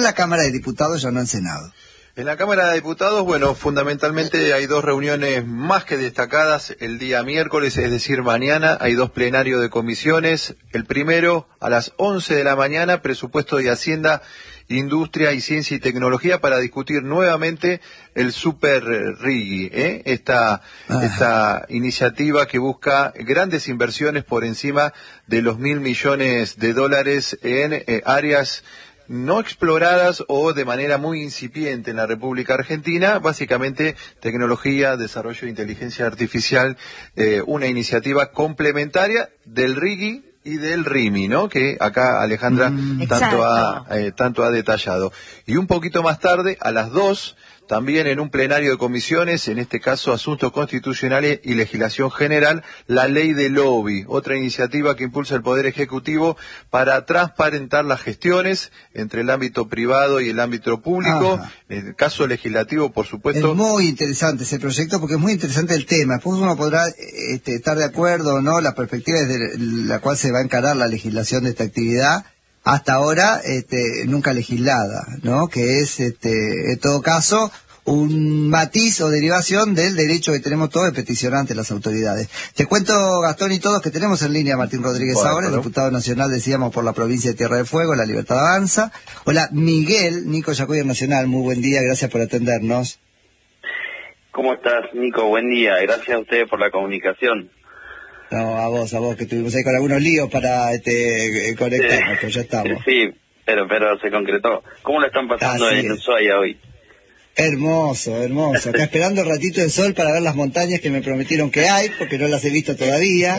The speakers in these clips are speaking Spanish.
en la Cámara de Diputados, ya no en Senado. En la Cámara de Diputados, bueno, fundamentalmente hay dos reuniones más que destacadas el día miércoles, es decir, mañana. Hay dos plenarios de comisiones. El primero, a las 11 de la mañana, Presupuesto de Hacienda, Industria y Ciencia y Tecnología, para discutir nuevamente el Super RIGI, esta iniciativa que busca grandes inversiones por encima de los $1.000 millones en áreas no exploradas o de manera muy incipiente en la República Argentina, básicamente tecnología, desarrollo de inteligencia artificial, una iniciativa complementaria del RIGI y del RIMI, ¿no? Que acá Alejandra tanto ha detallado. Y un poquito más tarde, a las 2, también en un plenario de comisiones, en este caso Asuntos Constitucionales y Legislación General, la Ley de Lobby, otra iniciativa que impulsa el Poder Ejecutivo para transparentar las gestiones entre el ámbito privado y el ámbito público. En el caso legislativo, por supuesto. Es muy interesante ese proyecto porque es muy interesante el tema. Después uno podrá estar de acuerdo o no, la perspectiva desde la cual se va a encarar la legislación de esta actividad, hasta ahora nunca legislada, ¿no? Que es, en todo caso, un matiz o derivación del derecho que tenemos todos de peticionar ante las autoridades. Te cuento, Gastón y todos, que tenemos en línea a Martín Rodríguez ahora, diputado nacional, decíamos, por la provincia de Tierra del Fuego, La Libertad Avanza. Hola, Miguel, Nico Yacuyer Nacional, muy buen día, gracias por atendernos. ¿Cómo estás, Nico? Buen día, gracias a ustedes por la comunicación. No, a vos, que estuvimos ahí con algunos líos para conectarnos, pero ya estamos. Sí, pero se concretó. ¿Cómo lo están pasando en Ushuaia hoy? Hermoso. Acá esperando el ratito de sol para ver las montañas que me prometieron que hay, porque no las he visto todavía.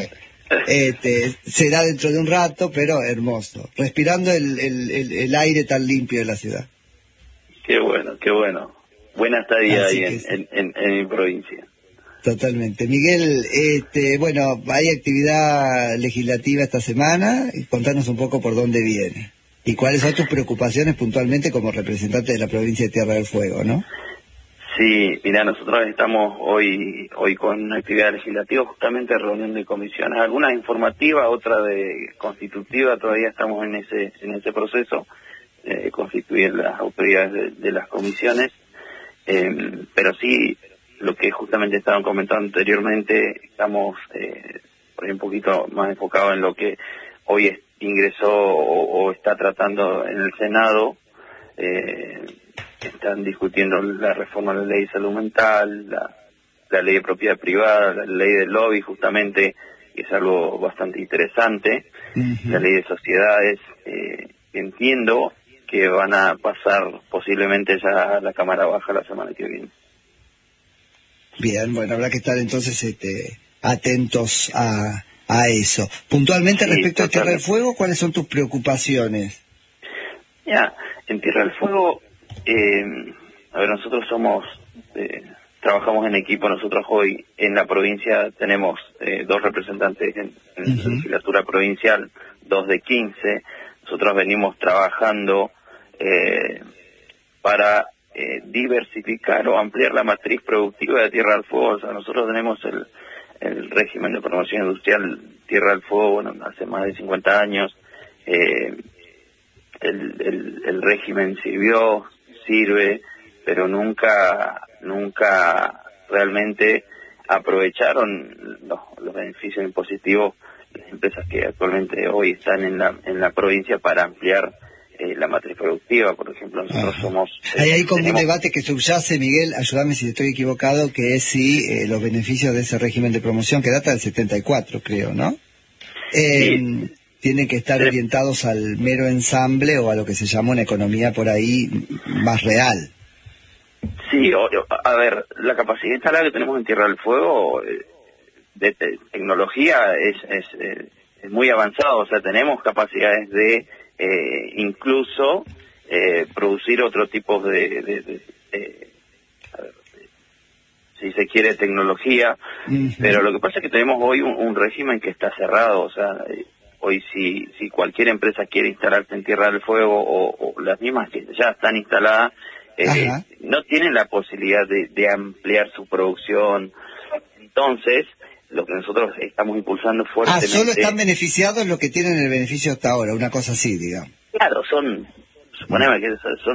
Será dentro de un rato, pero hermoso. Respirando el aire tan limpio de la ciudad. Qué bueno. Buena estadía ahí en mi provincia. Totalmente. Miguel, bueno, hay actividad legislativa esta semana, y contanos un poco por dónde viene. ¿Y cuáles son tus preocupaciones puntualmente como representante de la provincia de Tierra del Fuego, no? Sí, mira, nosotros estamos hoy con una actividad legislativa, justamente reunión de comisiones, algunas informativas, otra de constitutiva, todavía estamos en ese proceso, constituir las autoridades de las comisiones, pero sí, lo que justamente estaban comentando anteriormente, estamos por ahí un poquito más enfocados en lo que hoy ingresó o está tratando en el Senado. Están discutiendo la reforma de la ley de salud mental, la ley de propiedad privada, la ley del lobby, justamente, que es algo bastante interesante, la ley de sociedades, entiendo que van a pasar posiblemente ya a la Cámara Baja la semana que viene. Bien, bueno, habrá que estar entonces atentos a eso. Puntualmente, respecto a Tierra del Fuego, ¿cuáles son tus preocupaciones? Ya, en Tierra del Fuego, nosotros trabajamos en equipo. Nosotros hoy en la provincia tenemos 2 representantes en la legislatura provincial, 2 de 15. Nosotros venimos trabajando para diversificar o ampliar la matriz productiva de Tierra del Fuego. O sea, nosotros tenemos el régimen de promoción industrial Tierra del Fuego, bueno, hace más de 50 años. El régimen sirve, pero nunca realmente aprovecharon los beneficios impositivos de las empresas que actualmente hoy están en la provincia para ampliar la matriz productiva. Por ejemplo, nosotros somos... Hay como un debate que subyace, Miguel, ayúdame si estoy equivocado, que es si los beneficios de ese régimen de promoción, que data del 74, creo, ¿no? Tienen que estar orientados al mero ensamble o a lo que se llama una economía por ahí más real. Sí, a ver, la capacidad instalada que tenemos en Tierra del Fuego de tecnología es muy avanzada. O sea, tenemos capacidades de incluso producir otro tipo si se quiere, tecnología, pero lo que pasa es que tenemos hoy un régimen que está cerrado. O sea, hoy si cualquier empresa quiere instalarse en Tierra del Fuego o las mismas que ya están instaladas, no tienen la posibilidad de ampliar su producción. Entonces, lo que nosotros estamos impulsando fuertemente... solo están beneficiados los que tienen el beneficio hasta ahora, una cosa así, digamos. Claro, suponeme que son